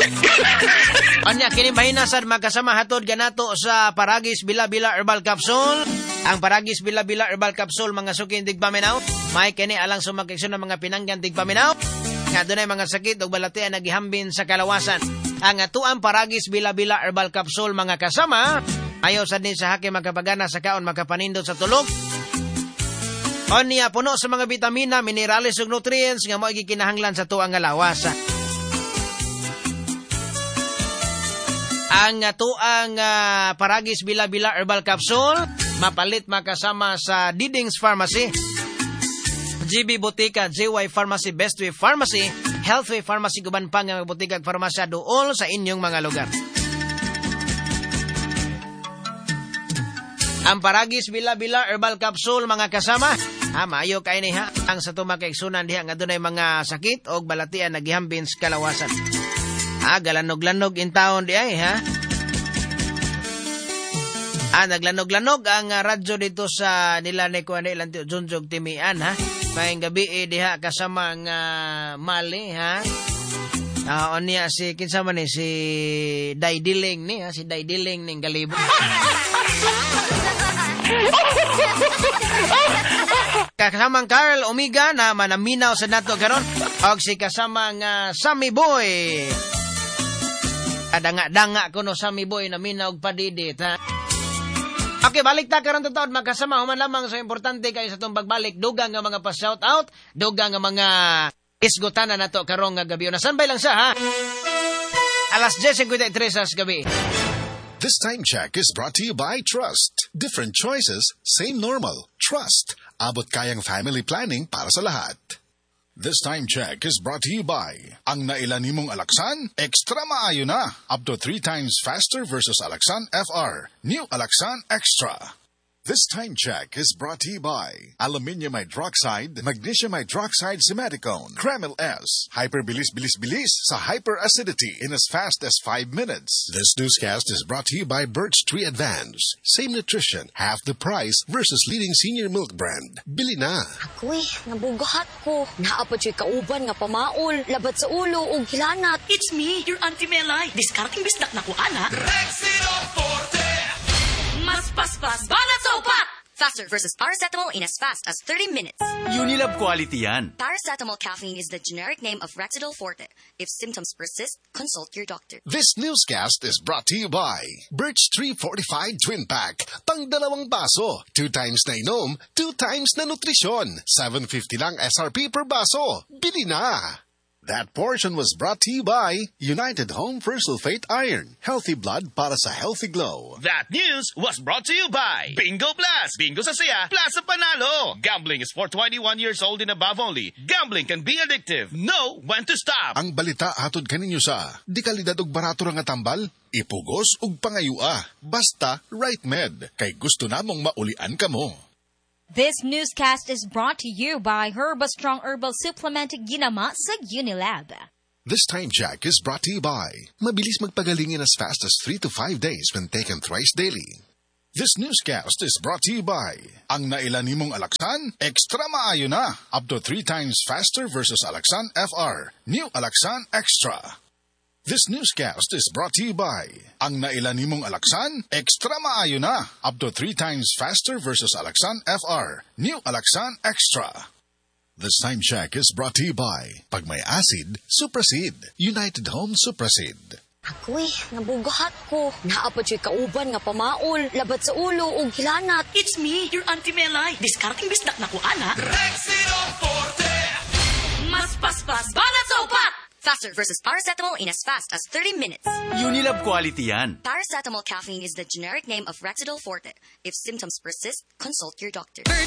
Anya kini mahina sad magkasama hatod ganato sa Paragis Bila-Bila Herbal Capsule. Ang Paragis Bila-Bila Herbal Capsule mga sukin tigpaminaw. May kini alang sumakiksyon ng mga pinanggan tigpaminaw. Nga dunay mga sakit o balatian nagihambin sa kalawasan. Ang atuang Paragis Bila-Bila Herbal Capsule mga kasama. Ayaw sad din sa hake magkapagana sa kaon magkapanindot sa tulog. O niya puno sa mga vitamina, minerales ug nutrients nga mao gikinahanglan sa tuang nga lawas. Ang tuang Paragis Bila-Bila Herbal Capsule, mapalit makasama sa Diding's Pharmacy, GB Botica, JY Pharmacy, Bestway Pharmacy, Healthway Pharmacy, guban pa nga botika ag farmasya dool sa inyong mga lugar. Ang Paragis Bila-Bila Herbal Capsule mga kasama, maayo kay ni ha ang sa tumakigsunan diha nga dunay mga sakit o balatian nagihambin sa kalawasan. Galanog-lanog in town di ay, ha? Naglanog-lanog ang radyo dito sa nila ni Kuan ilang Junjog Timian, ha? Mayang gabi diha kasama ang Mali, ha? On niya si kinsa man ni si Daydiling ni, ha? Si Daydiling ning Galibo. Kasamang Carl Omega na manaminaw sa nato karon og si kasamang Sammy Boy. Danga-danga ko no Sammy Boy na minaw og padidit, ha. Okay, balik ta karon tuod magkasama human lamang sa importante kay sa tong pagbalik dugang nga mga pa-shout out, dugang nga mga isgutan na nato karong nga gabi. Nasambay lang sa ha. Alas 10:53 sa gabi. This time check is brought to you by Trust. Different choices, same normal. Trust. Abot kayang family planning para sa lahat. This time check is brought to you by ang nailan nimong Alaxan, extra maayo na. Up to 3 times faster versus Alaxan FR. New Alaxan Extra. This time check is brought to you by Aluminium Hydroxide, Magnesium Hydroxide Simeticone, Kremil S. Hyperbilis-bilis-bilis sa hyperacidity in as fast as 5 minutes. This newscast is brought to you by Birch Tree Advance. Same nutrition, half the price versus leading senior milk brand. Bili na! Ako'y, nabugahat ko. Naapot yung kauban nga pamaol, labat sa ulo o gilanat. It's me, your Auntie Melay. Discarding bisdak na ko, ana. Rexino Forte! Mas paspas, banat sa upat! Faster versus paracetamol in as fast as 30 minutes. Unilab quality yan. Paracetamol caffeine is the generic name of Rexidol Forte. If symptoms persist, consult your doctor. This newscast is brought to you by Birch Tree Fortified Twin Pack. Pang dalawang baso. 2 times na inom, 2 times na nutrisyon. $7.50 lang SRP per baso. Bili na! That portion was brought to you by United Home for Sulfate Iron. Healthy blood para sa healthy glow. That news was brought to you by Bingo Plus. Bingo sa saya, plus sa panalo. Gambling is for 21 years old and above only. Gambling can be addictive. Know when to stop. Ang balita hatod kaninyo sa di kalidad og barato ra nga tambal, ipugos ug pangayua. Basta right med kay gusto namong maulian kamo. This newscast is brought to you by Herbastrong Herbal Supplement Ginama sa Unilab. This time check is brought to you by mabilis magpagaling in as fast as 3 to 5 days when taken thrice daily. This newscast is brought to you by ang nailan nimong Alaxan, extra maayo na. Up to 3 times faster versus Alaxan FR. New Alaxan Extra. This newscast is brought to you by ang nailan nimong Alaxan, extra maayo na. Up to 3 times faster versus Alaxan FR. New Alaxan Extra. This time check is brought to you by pag may acid, Suprasid. United Home Suprasid. Ako'y, nabugahat ko. Naapot yung kauban nga pamaol, labat sa ulo o gilanat. It's me, your Auntie Melay. Discarding bisdak na ko, ana. Rexino Forte! Mas paspas, banat sa upat! Faster versus paracetamol in as fast as 30 minutes. Unilab quality yan. Paracetamol caffeine is the generic name of Rexidol Forte. If symptoms persist, consult your doctor.